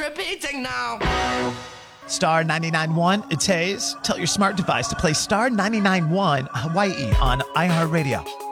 repeating now. Star 99.1, it's Hayes. Tell your smart device to play Star 99.1 Hawaii on iHeartRadio.